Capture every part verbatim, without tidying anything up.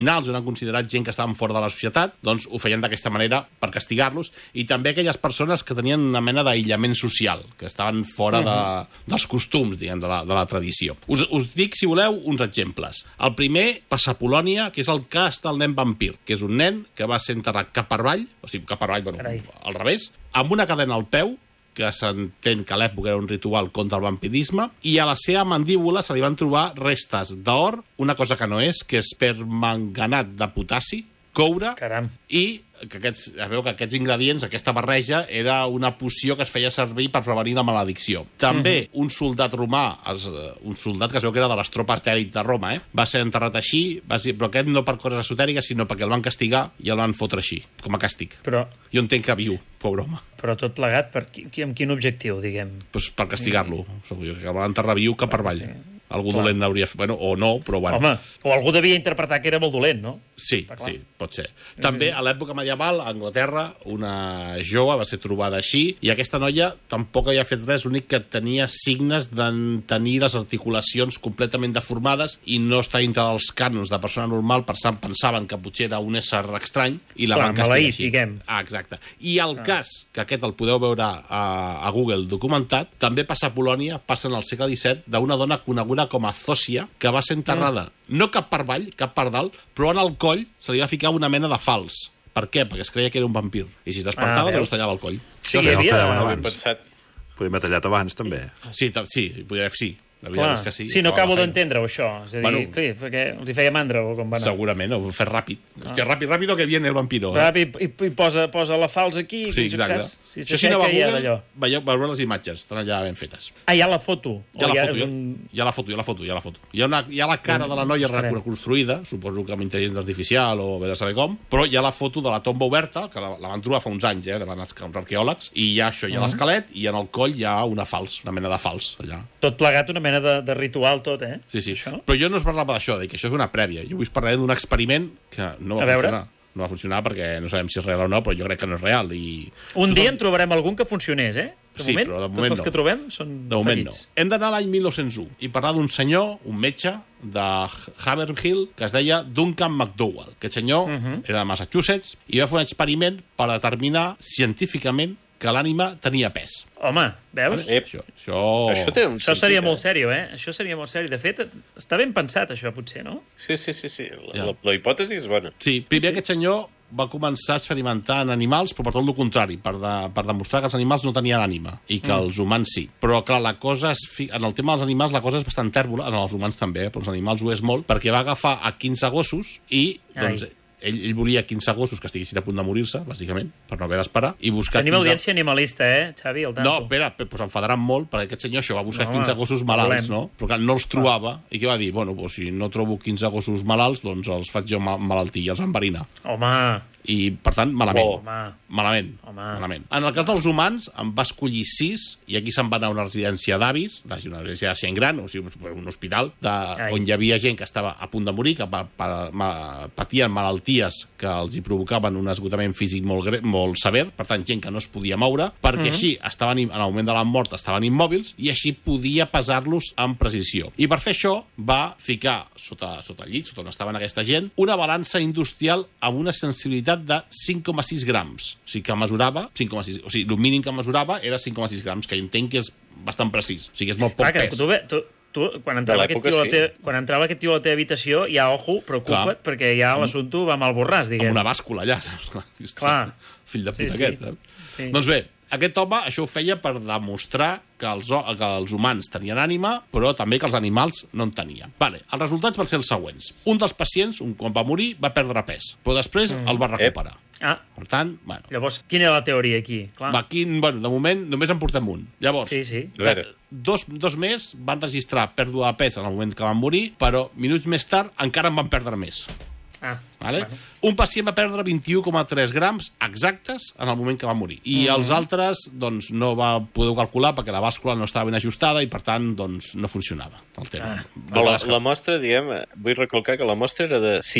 criminals, eren considerats gent que estaven fora de la societat, doncs ho feien d'aquesta manera per castigar-los, i també aquelles persones que tenien una mena d'aïllament social, que estaven fora de, dels costums, diguem, de la, de la tradició. Us, us dic, si voleu, uns exemples. El primer passa a Polònia, que és el cas del nen vampir, que és un nen que va ser enterrat cap per avall, o sigui, cap per avall, bueno, Carai. al revés, amb una cadena al peu, que s'entén que a l'època era un ritual contra el vampirisme, i a la seva mandíbula se li van trobar restes d'or, una cosa que no és, que és permanganat de potassi, coure, Caram. i que aquests, ja veu que aquests ingredients, aquesta barreja, era una poció que es feia servir per prevenir la maledicció. També uh-huh. un soldat romà, es, un soldat que es veu que era de les tropes d'èlit de Roma, eh? va ser enterrat així, va ser, però aquest no per coses esotèriques, sinó perquè el van castigar i el van fotre així, com a càstig. Però, Jo entenc que viu, pobre home. però tot plegat, per qui, qui- amb quin objectiu, diguem? Pues per castigar-lo. Segur que el van enterrar viu cap per avall. Algú dolent n'hauria fet, bueno, o no, però bueno. Home, o algú devia interpretar que era molt dolent, no? Sí, Està clar. sí, pot ser. També, a l'època medieval, a Anglaterra, una jove va ser trobada així, i aquesta noia tampoc havia fet res, l'únic que tenia signes de tenir les articulacions completament deformades i no està dintre dels cànons de persona normal, pensaven que potser era un ésser estrany, i la Clar, van castigar maleït, així. diguem. Ah, exacte. I el cas, que aquest el podeu veure a, a Google documentat, també passa a Polònia, passa en el segle disset, d'una dona coneguda com a Zòsia, que va ser enterrada, mm. no cap per avall, cap per dalt, però en el coll se li va ficar una mena de fals. Per què? Perquè es creia que era un vampir. I si es despertava, Ah, doncs veus? tallava el coll. Sí, Això hi no el havia... tallaven Ben abans. pensat. Podíem haver tallat abans, també. Sí, ta- sí, podria sí. La veritat Clar. és que sí. sí, no acabava acabo la feina. d'entendre-ho, això. És a dir, Bueno. sí, perquè els hi feia mandra o com va anar. Segurament, ho fer ràpid. Hòstia, ràpid, ràpid, que viene el vampiro. Eh? Ràpid, i, i posa, posa la falç aquí. Sí, en tot exacte. cas, si Això si no va a s'aixeca, ja Google, d'allò. veieu, veureu les imatges, estan allà ben fetes. Ah, hi ha la foto. Hi ha O la ja foto, és hi ha, un... hi ha la foto, hi ha la foto, hi ha la foto. Hi ha, una, hi ha la cara de la noia Esperem. reconstruïda, suposo que amb intel·ligència artificial o bé de saber com, però hi ha la foto de la tomba oberta, que la, la van trobar fa uns anys, eh, van els arqueòlegs, i hi ha això, hi ha l'esquelet, i en el coll hi ha una fals, una mena de fals, allà. Tot plegat, una mena de, de ritual tot, eh? Sí, sí. Això? Però jo no us parlava d'això, de que això és una prèvia. Jo us parlaré d'un experiment que no va A veure. funcionar. No va funcionar perquè no sabem si és real o no, però jo crec que no és real. I... Un dia en trobarem algun que funcionés, eh? De Sí, moment, però de moment tots els no. que trobem són De moment fallits. no. Hem d'anar a l'any mil nou-cents u i parlar d'un senyor, un metge, de Haverhill, que es deia Duncan McDowell. Aquest senyor uh -huh. era de Massachusetts i va fer un experiment per determinar científicament que l'ànima tenia pes. Home, veus? Ep, Això, això... això té un Això sentit, seria eh? molt sèrio, eh? Això seria molt sèrio. De fet, està ben pensat, això, potser, no? Sí, sí, sí, sí. La, Ja. la, la hipòtesi és bona. Sí, primer aquest senyor va començar a experimentar en animals, però per tot el contrari, per, de, per demostrar que els animals no tenien ànima i que mm. els humans sí. Però, clar, la cosa és... Fi... En el tema dels animals la cosa és bastant tèrbola, en els humans també, eh? Però els animals ho és molt, perquè va agafar a quinze gossos i, doncs, Ai. ell, ell volia quinze gossos que estiguessin a punt de morir-se, bàsicament, per no haver d'esperar, i buscar Tenim quinze... audiència animalista, eh, Xavi? El tanto. No, espera, doncs s'enfadaran molt, perquè aquest senyor això va buscar No, quinze gossos malalts, volem. no? Però clar, no els trobava, i què va dir? Bueno, doncs, si no trobo quinze gossos malalts, doncs els faig jo mal malaltir, els enverina. Home, I, per tant, malament. Oh. home. Malament, Home. malament. En el cas dels humans, en va escollir sis, i aquí se'n va anar a una residència d'avis, una residència de gent gran, o sigui, un hospital, de, on hi havia gent que estava a punt de morir, que pa, pa, ma, patien malalties que els hi provocaven un esgotament físic molt, gre molt sever, per tant, gent que no es podia moure, perquè mm -hmm. així, estaven, en el moment de la mort, estaven immòbils, i així podia pesar-los amb precisió. I per fer això, va ficar sota, sota el llit, sota on estaven aquesta gent, una balança industrial amb una sensibilitat de cinc coma sis grams. O sigui, que mesurava cinc coma sis... O sigui, el mínim que mesurava era cinc coma sis grams, que entenc que és bastant precís. O sigui, és molt poc Clar, que pes. tu, ve- tu, tu, quan entrava, A aquest l'època, tio a la sí. te, quan entrava aquest tio a la teva habitació, ja, ojo, preocupa't, Clar. perquè ja l'assumpte va mal borràs, diguem. Amb una bàscula allà, saps? Clar. Fill de puta Sí, sí. aquest, eh? Sí. Doncs bé, aquest home això ho feia per demostrar que els, que els humans tenien ànima, però també que els animals no en tenien. Vale, els resultats van ser els següents. Un dels pacients, un quan va morir, va perdre pes, però després mm. el va recuperar. Ah, Per tant, bueno, llavors, quina era la teoria aquí? Clar. va, aquí, bueno, de moment només en portem un. Llavors, Sí, sí. A veure. dos, dos més van registrar pèrdua de pes en el moment que van morir, però minuts més tard encara en van perdre més. Ah, Vale? bueno. Un pacient va perdre vint-i-u coma tres grams exactes en el moment que va morir. I Mm. els altres doncs, no va poder calcular perquè la bàscula no estava ben ajustada i, per tant, doncs, no funcionava el tema. Ah. Però la, la mostra, diguem, vull recalcar que la mostra era de sis.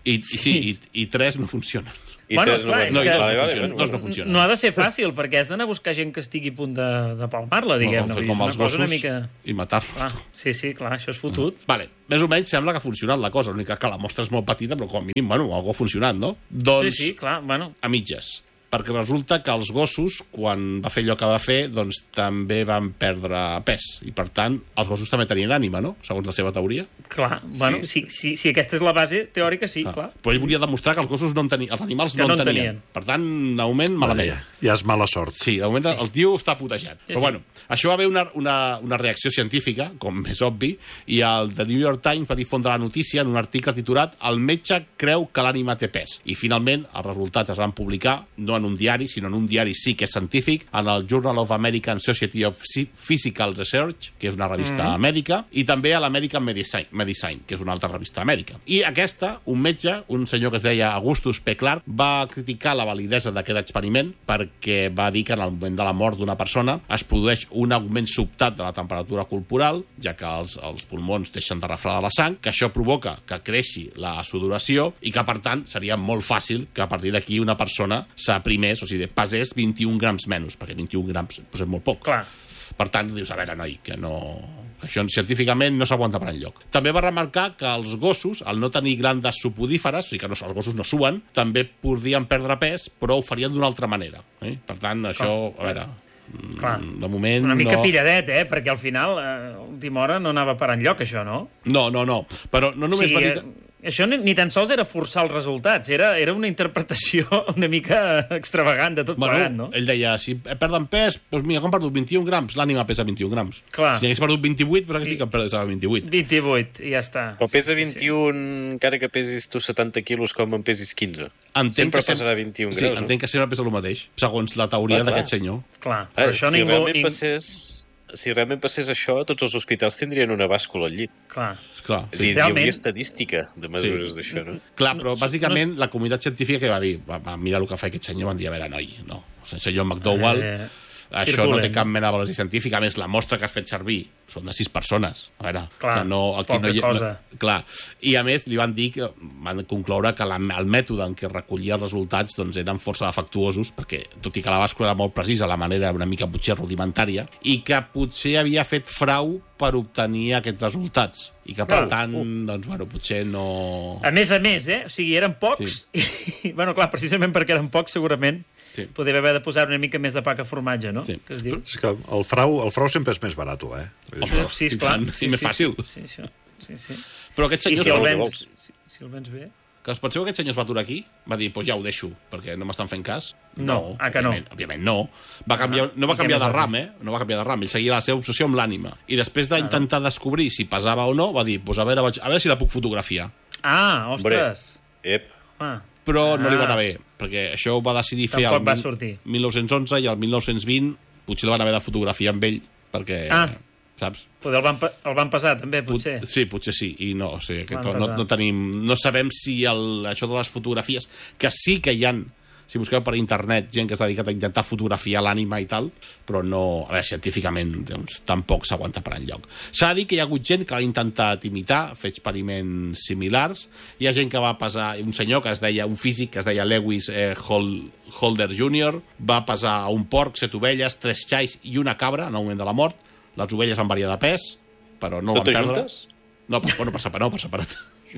I, i, sí, i, i tres no funcionen. I Bueno, tres esclar, no, és No, i que- dos no vale, vale, funcionen. bueno, Dos no bueno. funcionen. No ha de ser fàcil, perquè has d'anar a buscar gent que estigui a punt de, de palmar-la, diguem-ne. No, Vull dir, com és els una cosa gossos una mica... i matar-los. Clar, sí, sí, clar, això és fotut. Vale, més o menys sembla que ha funcionat la cosa, l'única que la mostra és molt petita, però com a mínim, bueno, algú ha funcionat, no? Doncs, Sí, sí, clar, bueno... a mitges. Perquè resulta que els gossos, quan va fer allò que va fer, doncs també van perdre pes. I, per tant, els gossos també tenien ànima, no? Segons la seva teoria. Clar, bueno, si, si, si aquesta és la base teòrica, sí, Ah, clar. Però ell volia demostrar que els gossos no en tenien, els animals Que no, no en en tenien. tenien. Per tant, de moment, malament. Ja, ja és mala sort. Sí, de moment el tio està putejat. Sí, Però sí. bueno, això va haver una, una, una reacció científica, com és obvi, i el The New York Times va difondre la notícia en un article titulat "El metge creu que l'ànima té pes". I finalment els resultats es van publicar, no en un diari, sinó en un diari sí que és científic, en el Journal of American Society of Physical Research, que és una revista mm. mèdica, i també a l'American Medicine, Medicine, que és una altra revista mèdica. I aquesta, un metge, un senyor que es deia Augustus P. Clark, va criticar la validesa d'aquest experiment perquè va dir que en el moment de la mort d'una persona es produeix un augment sobtat de la temperatura corporal, ja que els, els pulmons deixen de refredar la sang, que això provoca que creixi la sudoració i que, per tant, seria molt fàcil que a partir d'aquí una persona s'aprimés, o sigui, pesés vint-i-un grams menys, perquè vint-i-un grams pues, és molt poc. Clar. Per tant, dius, a veure, noi, que no... que això científicament no s'aguanta per enlloc. També va remarcar que els gossos, al no tenir glandes supodíferes, o sigui que no, els gossos no suen, també podrien perdre pes, però ho farien d'una altra manera. Eh? Per tant, això, a veure... Clar. De moment Una mica no... pilladet, eh? Perquè al final, eh, a última hora, no anava per enlloc, això, no? No, no, no. Però no O només sigui, va dir... eh, això ni, ni tan sols era forçar els resultats, era, era una interpretació una mica extravagant de tot Bueno, plegat, no? ell deia, si perden pes, doncs mira, com han perdut vint-i-un grams, l'ànima pesa vint-i-un grams. Clar. Si hagués perdut vint-i-vuit, doncs aquí que pesava vint-i-vuit. vint-i-vuit, i ja està. Però pesa Sí, sí, sí. vint-i-un, encara que pesis tu setanta quilos com en pesis quinze. Sempre que sem- pesarà vint-i-un sí, graus, no? entenc que sempre pesa el mateix, segons la teoria Ah, clar. d'aquest senyor. Clar, Ah, però això si ningú... realment Ning... passés... Si realment passés això, tots els hospitals tindrien una bàscula al llit. Clar. Clar, És a dir, sí. hi hauria Realment- estadística de mesures Sí. d'això, no? Clar, però bàsicament la comunitat científica que va dir, va, va mirar el que fa aquest senyor, van dir, a veure, noi, no. O sigui, senyor McDowell, Eh, això no té circulen. cap mena de valoració científica. A més, la mostra que has fet servir són de sis persones. A veure, Clar, que no, aquí poca no hi ha... cosa. No, clar. I a més, li van dir que van concloure que la, el mètode en què recollia els resultats doncs, eren força defectuosos, perquè, tot i que la bàscula era molt precisa, la manera era una mica potser rudimentària, i que potser havia fet frau per obtenir aquests resultats. I que, per Clar, tant, uh. doncs, bueno, potser no... A més a més, eh? O sigui, eren pocs. Sí. I, bueno, clar, precisament perquè eren pocs, segurament, Sí. podria haver de posar una mica més de pa que formatge, no? Sí. Que es diu. És que el frau, el frau sempre és més barat, eh? Vull Sí, dir, sí, i esclar. tant, Sí, i més sí, fàcil. Sí, sí, sí, sí. Però aquest I senyor... si el el que vens... vols. Si, si el vens bé... Que us penseu que aquest senyor es va aturar aquí? Va dir, doncs pues ja ho deixo, perquè no m'estan fent cas? No, ah, que no. òbviament, òbviament no. Va canviar, no va i què canviar de més va ram, eh? No va canviar de ram. Ell seguia la seva obsessió amb l'ànima. I després d'intentar descobrir si pesava o no, va dir, doncs pues a veure, vaig, a veure si la puc fotografiar. Ah, ostres! Ep. Ah. Però no li va Ah. anar bé, perquè això ho va decidir fer Tampoc al va mil- sortir. mil nou-cents onze i al mil nou-cents vint potser el van haver de fotografiar amb ell, perquè... Ah. Saps? Poder el van, pa- el van passar, també, potser. Sí, potser sí, i no, o sigui, que Van no, no, pesar. no tenim, no sabem si el, això de les fotografies, que sí que hi ha, si busqueu per internet, gent que s'ha dedicat a intentar fotografiar l'ànima i tal, però no, a veure, científicament, doncs, tampoc s'aguanta per enlloc. S'ha de dir que hi ha hagut gent que l'ha intentat imitar, fer experiments similars, hi ha gent que va pesar, un senyor que es deia, un físic que es deia Lewis eh, Hol, Holder júnior, va pesar un porc, set ovelles, tres xais i una cabra en el moment de la mort. Les ovelles van variar de pes, però no van Totes perdre. juntes? No, per, bueno, per separat, no, per separat.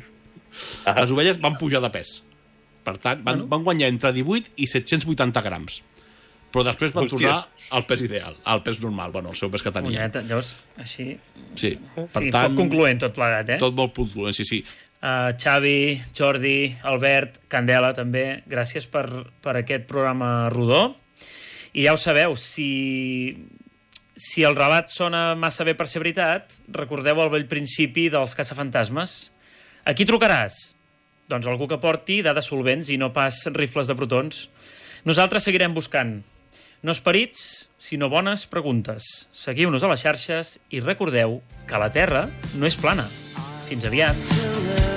Ah. Les ovelles van pujar de pes. Per tant, van, van guanyar entre divuit i set-cents vuitanta grams. Però després van Hòsties. tornar al pes ideal, al pes normal, bueno, el seu pes que tenien. Ulleta, llavors, així... Sí, per Sí, tant, poc concloent tot plegat, eh? tot molt puntual, sí, sí. Uh, Xavi, Jordi, Albert, Candela, també, gràcies per, per aquest programa rodó. I ja ho sabeu, si, si el relat sona massa bé per ser veritat, recordeu el vell principi dels caçafantasmes. A qui trucaràs? Doncs algú que porti dades solvents i no pas rifles de protons. Nosaltres seguirem buscant. No esperits, sinó bones preguntes. Seguiu-nos a les xarxes i recordeu que la Terra no és plana. Fins aviat.